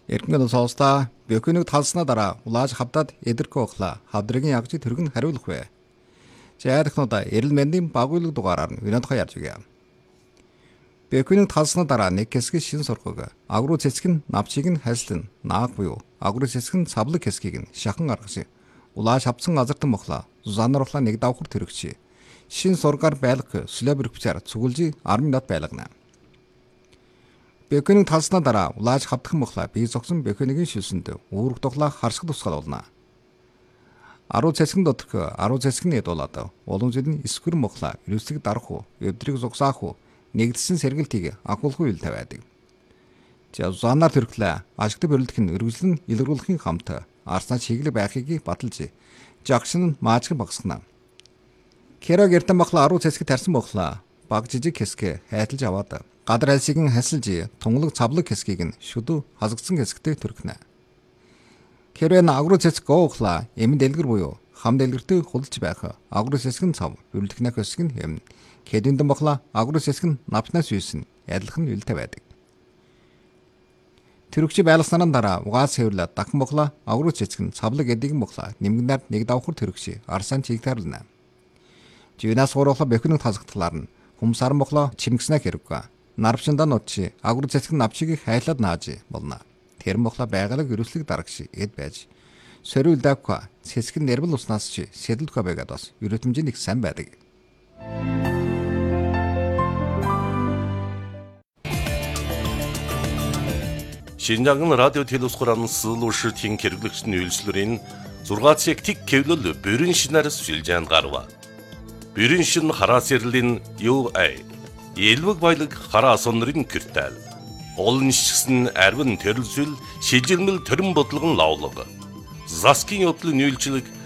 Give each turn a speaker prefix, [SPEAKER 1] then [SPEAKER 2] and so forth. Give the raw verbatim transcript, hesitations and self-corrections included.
[SPEAKER 1] Эргэн соолстаа бөкөнөг талснаа дараа улааж хавдаад эдэрхэ охла хавдрыгийн ягжи тэрэг нь хариулах вэ. Жаадахнуудаа эрэл мэндийн багуйлаг дугаараар нь винодхоо ярьж өгье. Бөкөнөг талснаа дараа нэг хэсгийг шин сургаг агруу цэцэг нь навчийг нь хайслан нааг буюу агруу цэцэг нь савлаг хэсгийг нь шахан гаргаж улааж хавцсан азартан мохла зузанаруулаа нэг давхар тэрэгчи шин сургаар байлгах сүлээ бүрхвчээр цугулжи арми нот байлгана. Бөкөнөг талснаа дараа улааж хавдах мохла бие зогсон бөкөнөгийн шилсэнд үүрэг тухлаа харсгад тусгаал болно. Аруу цэцгэн доторх аруу цэцгэн ядуулаад улам зүйл нь эсвэр мохла ирүүлсэг дарах уу өвдрийг зогсаах уу нэгдсэн сэргэлтийг агуулгүй ил тавиадаг. Зузаанаар төрхлөө ашигт бөрлөх нь өргөжлөн илрүүлэхийн хамт арснаа чиглэг байхыг баталж жагшин нь маажиг багсгана. Кэро гэртэн мохла аруу цэцэг тарсан мохла баг жижиг хэсэг хайталж аваад гадар альсыг нь хасалж тунгалаг цавлаг хэсгийг нь шүдүү хасагдсан хэсэгтэй төрхнэ. Кэрэн агруу цэцэг гоохла эмэн дэлгэр буюу хам дэлгэртэй худалж байх агруу цэцэг нь цав бүрлдэгнэх хэсэг нь юм. Кэдэндэн бохла агруу цэцэг нь навтнаас үйсэн ядлах нь үлтэй байдаг. Тэрэгчи байлгаснараа дараа угаас хэвлээ дахин бохла агруу цэцэг нь цавлаг эдийг бохла нэмгэнээр нэг давхар тэрэгчи арсан чигтарлна. Живнаас гурлаа бөкөнөг тасагтлаар нь хүмсар бохла чимгснэ хэрэггүй. Нарвшиндаа нутчи агруу цэцэг навчийг хайлаад нааж болно. Тэр мохла байгалаг өрөслөг дарагш эд байж сөрөөл давха цэцэг нь нэрвэл уснаас чи сэдэлхэ байгаад бас өрөөтмжийн их сайн байдаг.
[SPEAKER 2] Шинжаан радио телевиз хураан сэлүүшртийн хэрэглэгчний үйлчлэрийн зургаацыг тик кевлэл бүрэн шинарс шилжаан гарва. Бүрэн шин хараас ярлийн ю эй Элвэг баялаг хараа сонрын киртал. Олон шигсэн арвин төрөлсөл шижилмэл төрөн бодлогон лавлага. Заскин явдлын үйлчлэг